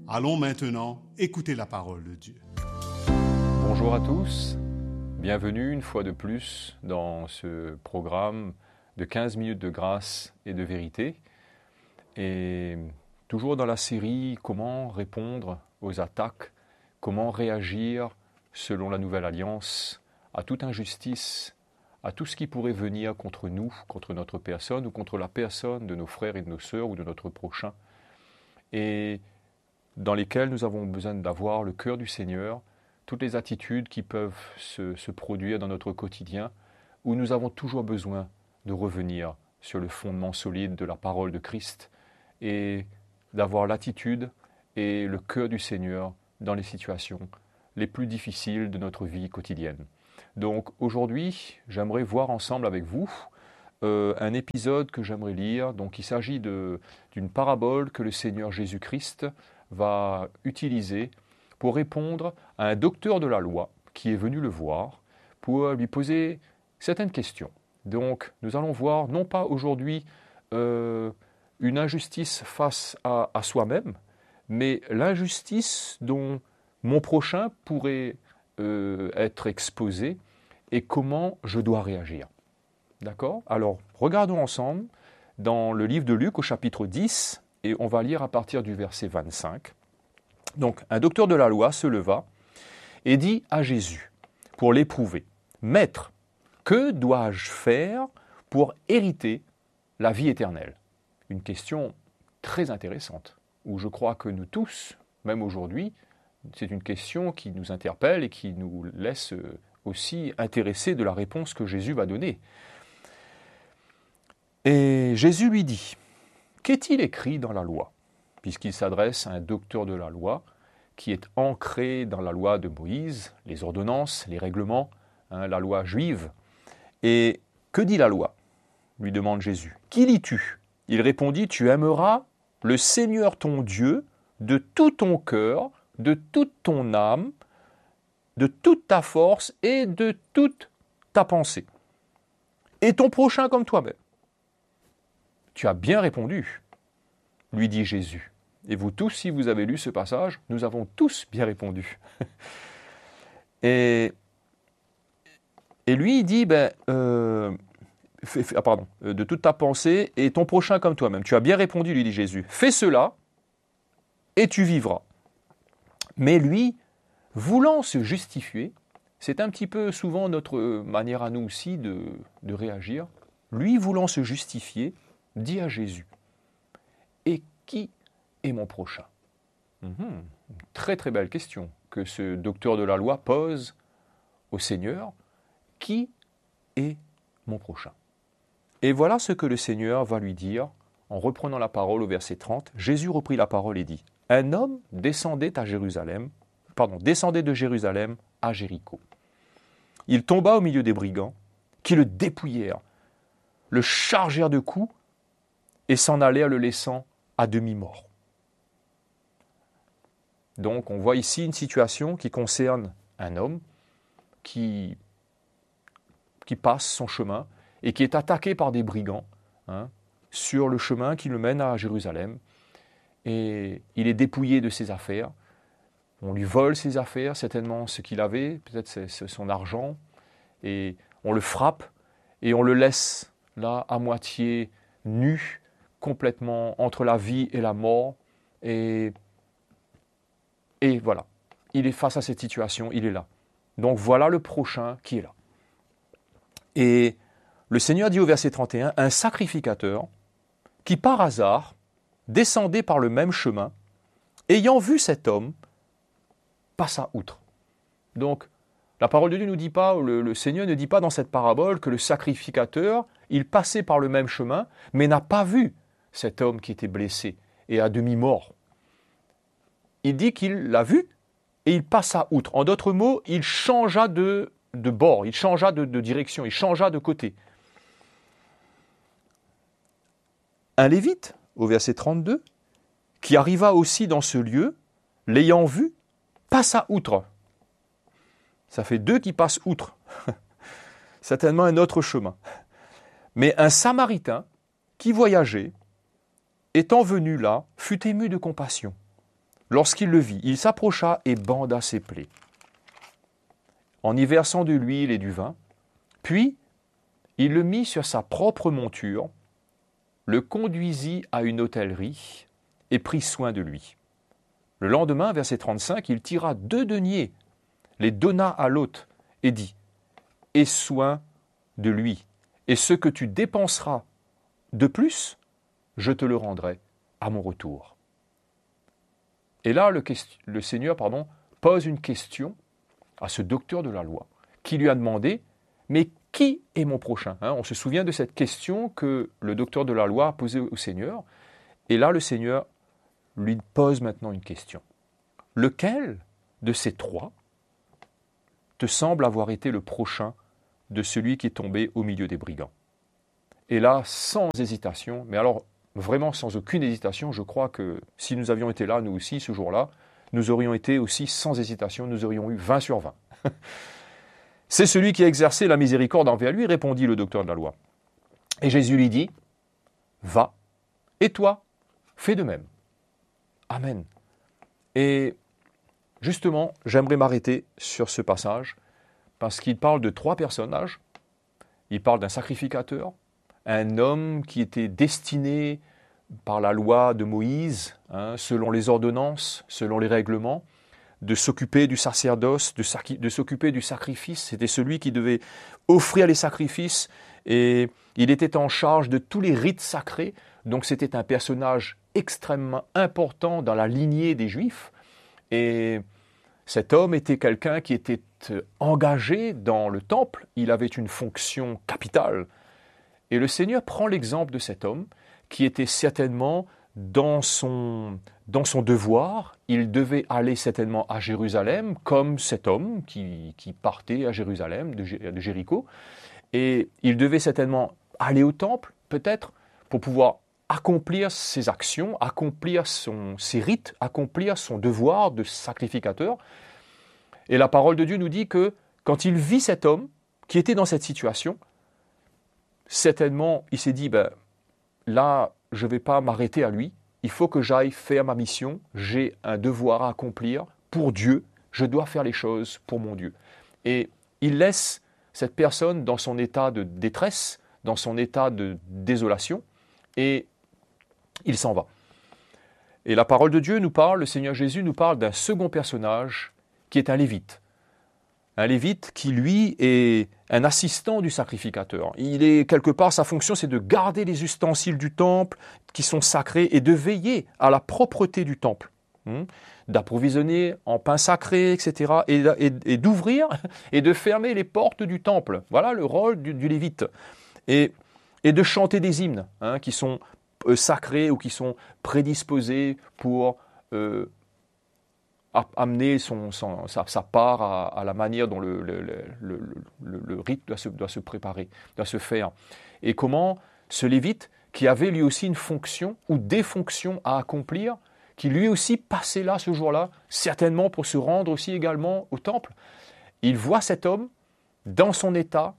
Allons maintenant écouter la parole de Dieu. Bonjour à tous, bienvenue une fois de plus dans ce programme de 15 minutes de grâce et de vérité. Et toujours dans la série « Comment répondre aux attaques ?» Comment réagir selon la Nouvelle Alliance à toute injustice, à tout ce qui pourrait venir contre nous, contre notre personne ou contre la personne de nos frères et de nos sœurs ou de notre prochain. Et dans lesquels nous avons besoin d'avoir le cœur du Seigneur, toutes les attitudes qui peuvent se produire dans notre quotidien, où nous avons toujours besoin de revenir sur le fondement solide de la parole de Christ et d'avoir l'attitude et le cœur du Seigneur dans les situations les plus difficiles de notre vie quotidienne. Donc aujourd'hui, j'aimerais voir ensemble avec vous un épisode que j'aimerais lire. Donc il s'agit d'une parabole que le Seigneur Jésus-Christ va utiliser pour répondre à un docteur de la loi qui est venu le voir pour lui poser certaines questions. Donc nous allons voir non pas aujourd'hui une injustice face à soi-même, mais l'injustice dont mon prochain pourrait être exposé et comment je dois réagir. D'accord ? Alors regardons ensemble dans le livre de Luc au chapitre 10, et on va lire à partir du verset 25. Donc, un docteur de la loi se leva et dit à Jésus, pour l'éprouver, « Maître, que dois-je faire pour hériter la vie éternelle ?» Une question très intéressante, où je crois que nous tous, même aujourd'hui, c'est une question qui nous interpelle et qui nous laisse aussi intéressés de la réponse que Jésus va donner. Et Jésus lui dit, « Qu'est-il écrit dans la loi ?» Puisqu'il s'adresse à un docteur de la loi qui est ancré dans la loi de Moïse, les ordonnances, les règlements, la loi juive. Et que dit la loi ? Lui demande Jésus. « Qui lis-tu » Il répondit, « Tu aimeras le Seigneur ton Dieu de tout ton cœur, de toute ton âme, de toute ta force et de toute ta pensée. Et ton prochain comme toi-même. » Tu as bien répondu, lui dit Jésus. Et vous tous, si vous avez lu ce passage, nous avons tous bien répondu. Et lui, il dit, de toute ta pensée et ton prochain comme toi-même. Tu as bien répondu, lui dit Jésus. Fais cela et tu vivras. Mais lui, voulant se justifier, c'est un petit peu souvent notre manière à nous aussi de réagir. Lui, voulant se justifier, dit à Jésus, « Et qui est mon prochain ?» Une très très belle question que ce docteur de la loi pose au Seigneur. « Qui est mon prochain ?» Et voilà ce que le Seigneur va lui dire en reprenant la parole au verset 30. Jésus reprit la parole et dit, « Un homme descendait de Jérusalem à Jéricho. Il tomba au milieu des brigands qui le dépouillèrent, le chargèrent de coups et s'en allèrent le laissant à demi-mort. » Donc on voit ici une situation qui concerne un homme qui passe son chemin et qui est attaqué par des brigands sur le chemin qui le mène à Jérusalem. Et il est dépouillé de ses affaires. On lui vole ses affaires, certainement ce qu'il avait, peut-être c'est son argent, et on le frappe et on le laisse là à moitié nu, complètement entre la vie et la mort. Et voilà, il est face à cette situation, il est là. Donc voilà le prochain qui est là. Et le Seigneur dit au verset 31, « Un sacrificateur qui par hasard descendait par le même chemin, ayant vu cet homme, passa outre. » Donc la parole de Dieu ne nous dit pas, le Seigneur ne dit pas dans cette parabole que le sacrificateur, il passait par le même chemin, mais n'a pas vu cet homme qui était blessé et à demi-mort. Il dit qu'il l'a vu et il passa outre. En d'autres mots, il changea de bord, il changea de direction, il changea de côté. Un Lévite, au verset 32, qui arriva aussi dans ce lieu, l'ayant vu, passa outre. Ça fait deux qui passent outre. Certainement un autre chemin. Mais un Samaritain qui voyageait, étant venu là, fut ému de compassion. lorsqu'il le vit, il s'approcha et banda ses plaies, en y versant de l'huile et du vin. Puis, il le mit sur sa propre monture, le conduisit à une hôtellerie et prit soin de lui. Le lendemain, verset 35, il tira 2 deniers, les donna à l'hôte et dit « Aie soin de lui, et ce que tu dépenseras de plus, je te le rendrai à mon retour. » Et là, le Seigneur pose une question à ce docteur de la loi, qui lui a demandé « Mais qui est mon prochain ?» On se souvient de cette question que le docteur de la loi a posée au Seigneur. Et là, le Seigneur lui pose maintenant une question. Lequel de ces 3 te semble avoir été le prochain de celui qui est tombé au milieu des brigands? Et là, sans hésitation, mais alors vraiment sans aucune hésitation, je crois que si nous avions été là, nous aussi, ce jour-là, nous aurions été aussi sans hésitation, nous aurions eu 20 sur 20. C'est celui qui a exercé la miséricorde envers lui, répondit le docteur de la loi. Et Jésus lui dit, va, et toi, fais de même. Amen. Et justement, j'aimerais m'arrêter sur ce passage, parce qu'il parle de 3 personnages. Il parle d'un sacrificateur, un homme qui était destiné par la loi de Moïse, selon les ordonnances, selon les règlements, de s'occuper du sacerdoce, de s'occuper du sacrifice. C'était celui qui devait offrir les sacrifices et il était en charge de tous les rites sacrés. Donc c'était un personnage extrêmement important dans la lignée des Juifs. Et cet homme était quelqu'un qui était engagé dans le temple. Il avait une fonction capitale. Et le Seigneur prend l'exemple de cet homme qui était certainement dans son devoir. Il devait aller certainement à Jérusalem, comme cet homme qui partait à Jérusalem, de Jéricho. Et il devait certainement aller au temple, peut-être, pour pouvoir accomplir ses actions, accomplir ses rites, accomplir son devoir de sacrificateur. Et la parole de Dieu nous dit que quand il vit cet homme qui était dans cette situation, certainement, il s'est dit, là, je ne vais pas m'arrêter à lui, il faut que j'aille faire ma mission, j'ai un devoir à accomplir pour Dieu, je dois faire les choses pour mon Dieu. Et il laisse cette personne dans son état de détresse, dans son état de désolation, et il s'en va. Et la parole de Dieu nous parle, le Seigneur Jésus nous parle d'un second personnage qui est un lévite. Un lévite qui, lui, est un assistant du sacrificateur. Il est, quelque part, sa fonction, c'est de garder les ustensiles du temple qui sont sacrés et de veiller à la propreté du temple, d'approvisionner en pain sacré, etc., et d'ouvrir et de fermer les portes du temple. Voilà le rôle du lévite. Et de chanter des hymnes qui sont sacrés ou qui sont prédisposés pour amener sa part à la manière dont le rite doit se préparer, doit se faire. Et comment ce lévite, qui avait lui aussi une fonction ou des fonctions à accomplir, qui lui aussi passait là ce jour-là, certainement pour se rendre aussi également au temple, il voit cet homme dans son état,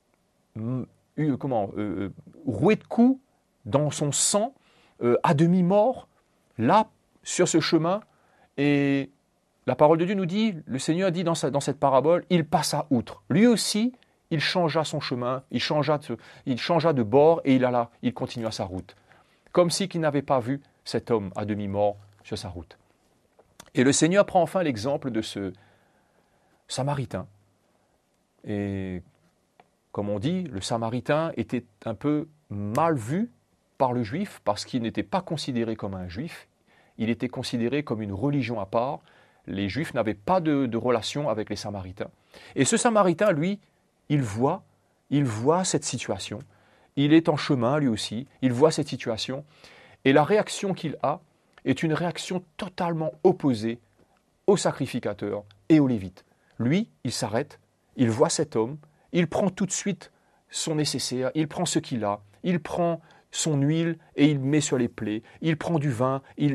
roué de coups, dans son sang, à demi-mort, là, sur ce chemin, et la parole de Dieu nous dit, le Seigneur dit dans cette parabole, il passa outre. Lui aussi, il changea son chemin, il changea de bord et il continua sa route. Comme si qu'il n'avait pas vu cet homme à demi-mort sur sa route. Et le Seigneur prend enfin l'exemple de ce Samaritain. Et comme on dit, le Samaritain était un peu mal vu par le Juif parce qu'il n'était pas considéré comme un Juif. Il était considéré comme une religion à part. Les Juifs n'avaient pas de relation avec les Samaritains. Et ce Samaritain, lui, il voit cette situation. Il est en chemin, lui aussi. Il voit cette situation. Et la réaction qu'il a est une réaction totalement opposée au sacrificateur et au lévite. Lui, il s'arrête, il voit cet homme, il prend tout de suite son nécessaire, il prend ce qu'il a, il prend son huile et il met sur les plaies, il prend du vin, il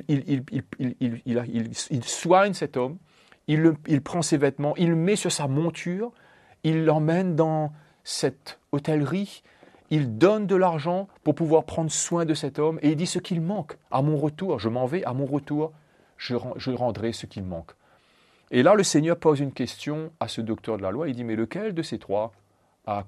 soigne cet homme, il prend ses vêtements, il le met sur sa monture, il l'emmène dans cette hôtellerie, il donne de l'argent pour pouvoir prendre soin de cet homme et il dit ce qu'il manque. À mon retour, je m'en vais, à mon retour, je rendrai ce qu'il manque. Et là, le Seigneur pose une question à ce docteur de la loi. Il dit, mais lequel de ces trois a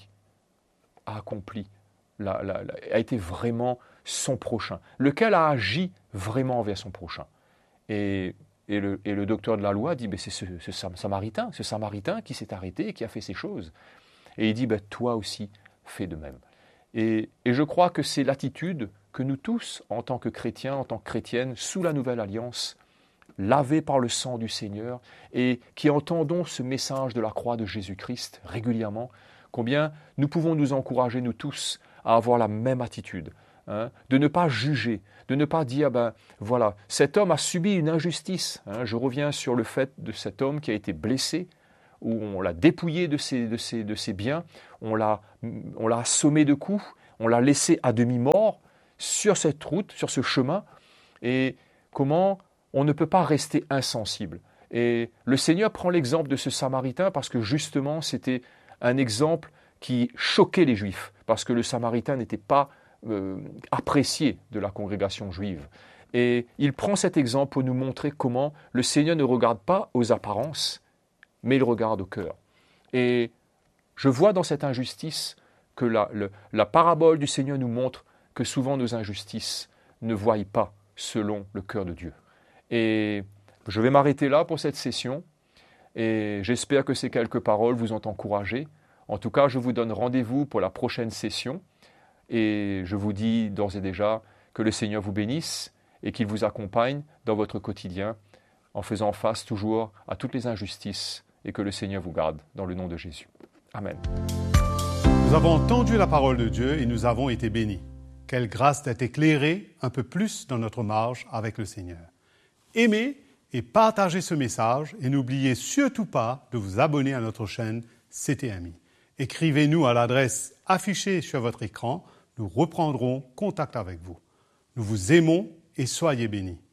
été vraiment son prochain? Lequel a agi vraiment envers son prochain? Et le docteur de la loi dit, c'est ce Samaritain qui s'est arrêté et qui a fait ces choses. Et il dit, toi aussi, fais de même. Et je crois que c'est l'attitude que nous tous, en tant que chrétiens, en tant que chrétiennes, sous la nouvelle alliance, lavés par le sang du Seigneur, et qui entendons ce message de la croix de Jésus-Christ régulièrement, combien nous pouvons nous encourager, nous tous, à avoir la même attitude, de ne pas juger, de ne pas dire, voilà, cet homme a subi une injustice. Je reviens sur le fait de cet homme qui a été blessé, où on l'a dépouillé de ses biens, on l'a assommé de coups, on l'a laissé à demi-mort sur cette route, sur ce chemin, et comment on ne peut pas rester insensible. Et le Seigneur prend l'exemple de ce Samaritain parce que justement c'était un exemple qui choquait les Juifs, parce que le Samaritain n'était pas apprécié de la congrégation juive. Et il prend cet exemple pour nous montrer comment le Seigneur ne regarde pas aux apparences, mais il regarde au cœur. Et je vois dans cette injustice que la parabole du Seigneur nous montre que souvent nos injustices ne voient pas selon le cœur de Dieu. Et je vais m'arrêter là pour cette session et j'espère que ces quelques paroles vous ont encouragé. En tout cas, je vous donne rendez-vous pour la prochaine session et je vous dis d'ores et déjà que le Seigneur vous bénisse et qu'il vous accompagne dans votre quotidien en faisant face toujours à toutes les injustices et que le Seigneur vous garde dans le nom de Jésus. Amen. Nous avons entendu la parole de Dieu et nous avons été bénis. Quelle grâce d'être éclairés un peu plus dans notre marche avec le Seigneur. Aimez et partagez ce message et n'oubliez surtout pas de vous abonner à notre chaîne CTMI. Écrivez-nous à l'adresse affichée sur votre écran. Nous reprendrons contact avec vous. Nous vous aimons et soyez bénis.